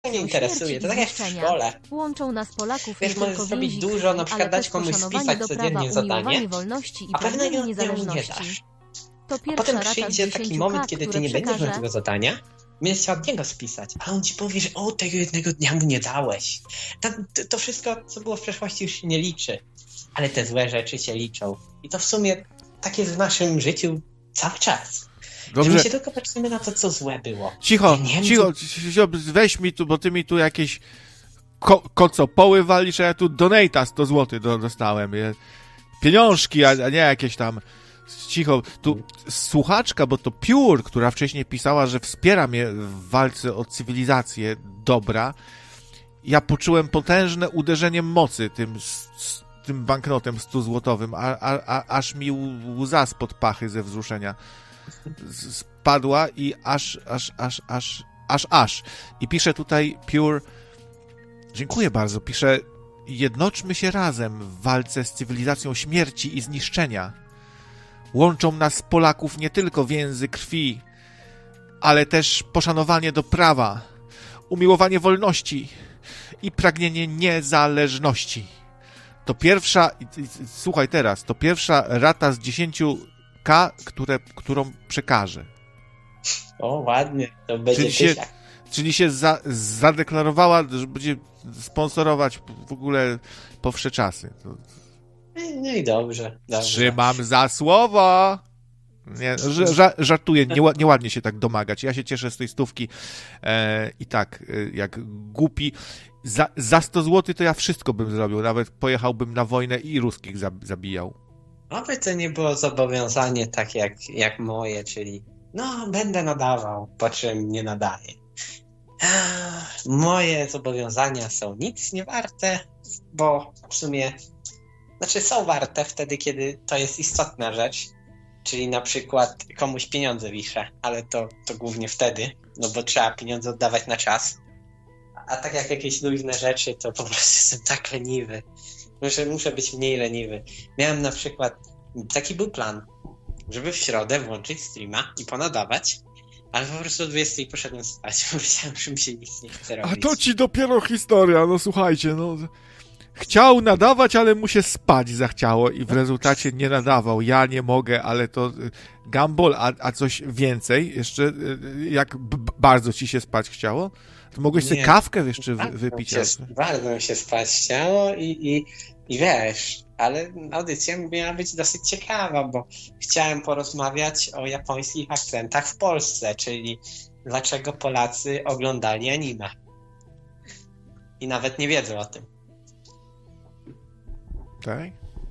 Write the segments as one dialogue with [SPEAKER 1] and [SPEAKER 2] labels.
[SPEAKER 1] mnie interesuje, to tak jak w szkole.
[SPEAKER 2] Łączą nas Polaków
[SPEAKER 1] Wiesz, możesz zrobić
[SPEAKER 2] więzi
[SPEAKER 1] dużo, na przykład dać komuś spisać
[SPEAKER 2] do
[SPEAKER 1] codziennie
[SPEAKER 2] prawa,
[SPEAKER 1] zadanie,
[SPEAKER 2] wolności i
[SPEAKER 1] a pewnego dnia mu nie
[SPEAKER 2] niezależności.
[SPEAKER 1] dasz.
[SPEAKER 2] To
[SPEAKER 1] A potem
[SPEAKER 2] rata
[SPEAKER 1] przyjdzie
[SPEAKER 2] z
[SPEAKER 1] taki
[SPEAKER 2] 10
[SPEAKER 1] moment,
[SPEAKER 2] K,
[SPEAKER 1] kiedy ty
[SPEAKER 2] które
[SPEAKER 1] nie będziesz miał
[SPEAKER 2] przekaże-
[SPEAKER 1] tego zadania, będziesz chciał od niego spisać, a on ci powie, że tego jednego dnia mu nie dałeś. To wszystko, co było w przeszłości, już się nie liczy. Ale te złe rzeczy się liczą. I to w sumie tak jest w naszym życiu cały czas.
[SPEAKER 3] Dobrze.
[SPEAKER 1] Że my się tylko patrzymy na to, co złe było.
[SPEAKER 3] Cicho, weź mi tu, bo ty mi tu jakieś kocopoły walisz, a ja tu donata 100 zł dostałem. Pieniążki, a nie jakieś tam... Cicho, tu słuchaczka, bo to Pure, która wcześniej pisała, że wspiera mnie w walce o cywilizację dobra. Ja poczułem potężne uderzenie mocy tym banknotem 100-złotowym, aż mi łza spod pachy ze wzruszenia spadła i aż. I pisze tutaj Pure, dziękuję bardzo, pisze, jednoczmy się razem w walce z cywilizacją śmierci i zniszczenia. Łączą nas Polaków nie tylko więzy krwi, ale też poszanowanie do prawa, umiłowanie wolności i pragnienie niezależności. To pierwsza, słuchaj teraz, to pierwsza rata z 10K, którą przekażę.
[SPEAKER 1] O, ładnie, to będzie
[SPEAKER 3] Czyli się zadeklarowała, że będzie sponsorować w ogóle po wsze czasy.
[SPEAKER 1] No i dobrze.
[SPEAKER 3] Trzymam za słowo. Nie, żartuję, nieładnie się tak domagać. Ja się cieszę z tej stówki i tak, jak głupi. Za 100 zł to ja wszystko bym zrobił. Nawet pojechałbym na wojnę i ruskich zabijał.
[SPEAKER 1] Oby to nie było zobowiązanie tak jak moje, czyli będę nadawał, po czym nie nadaję. Moje zobowiązania są nic nie warte, bo w sumie są warte wtedy, kiedy to jest istotna rzecz, czyli na przykład komuś pieniądze wiszę, ale to głównie wtedy, bo trzeba pieniądze oddawać na czas. A tak jak jakieś luźne rzeczy, to po prostu jestem tak leniwy. Muszę być mniej leniwy. Miałem na przykład, taki był plan, żeby w środę włączyć streama i ponadawać, ale po prostu o 20 poszedłem spać, bo myślałem, że mi się nic nie chce robić.
[SPEAKER 3] A to ci dopiero historia, słuchajcie, Chciał nadawać, ale mu się spać zachciało i w rezultacie nie nadawał. Ja nie mogę, ale to Gumball, a coś więcej jeszcze, jak bardzo ci się spać chciało? To mogłeś sobie kawkę jeszcze wypić.
[SPEAKER 1] Bardzo mi się spać chciało i wiesz, ale audycja miała być dosyć ciekawa, bo chciałem porozmawiać o japońskich akcentach w Polsce, czyli dlaczego Polacy oglądali anime. I nawet nie wiedzą o tym.
[SPEAKER 3] Tak?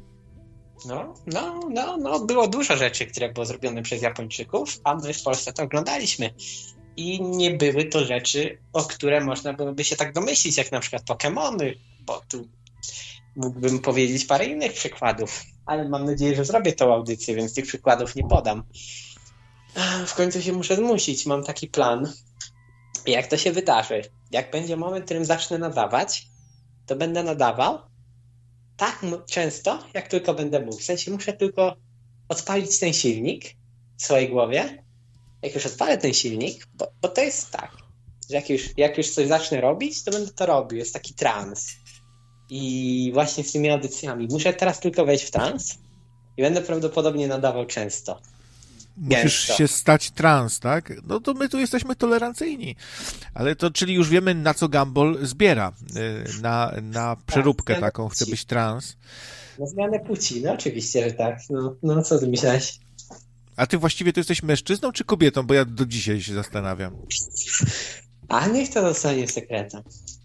[SPEAKER 1] Było dużo rzeczy, które było zrobione przez Japończyków, a my w Polsce to oglądaliśmy. I nie były to rzeczy, o które można byłoby się tak domyślić, jak na przykład Pokemony, bo tu mógłbym powiedzieć parę innych przykładów, ale mam nadzieję, że zrobię tą audycję, więc tych przykładów nie podam. W końcu się muszę zmusić, mam taki plan. Jak to się wydarzy? Jak będzie moment, w którym zacznę nadawać, to będę nadawał tak często, jak tylko będę mógł. W sensie muszę tylko odpalić ten silnik w swojej głowie. Jak już odpalę ten silnik, bo to jest tak, że jak już coś zacznę robić, to będę to robił. Jest taki trans. I właśnie z tymi audycjami muszę teraz tylko wejść w trans i będę prawdopodobnie nadawał często.
[SPEAKER 3] Musisz się stać trans, tak? To my tu jesteśmy tolerancyjni. Ale to, czyli już wiemy, na co Gumball zbiera. Na przeróbkę taką. Chce być trans.
[SPEAKER 1] Na zmianę płci. Oczywiście, że tak. Co ty myślałeś?
[SPEAKER 3] A ty właściwie to jesteś mężczyzną czy kobietą? Bo ja do dzisiaj się zastanawiam.
[SPEAKER 1] A niech to zostanie sekretem.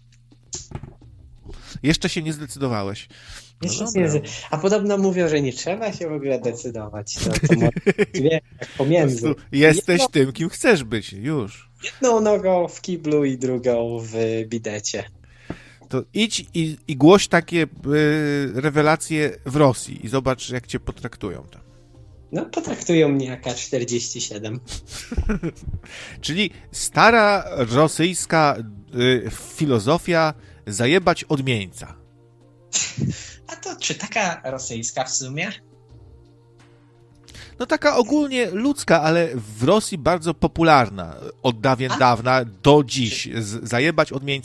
[SPEAKER 3] Jeszcze się nie zdecydowałeś.
[SPEAKER 1] A podobno mówią, że nie trzeba się w ogóle decydować. To może tak pomiędzy.
[SPEAKER 3] Jesteś tym, kim chcesz być. Już.
[SPEAKER 1] Jedną nogą w kiblu i drugą w bidecie.
[SPEAKER 3] To idź i głoś takie rewelacje w Rosji i zobacz, jak cię potraktują tam.
[SPEAKER 1] Potraktują mnie jak AK-47.
[SPEAKER 3] Czyli stara rosyjska filozofia zajebać odmieńca.
[SPEAKER 1] A to czy taka rosyjska w sumie?
[SPEAKER 3] no taka ogólnie ludzka, ale w Rosji bardzo popularna od dawien dawna do dziś. Zajebać odmieńców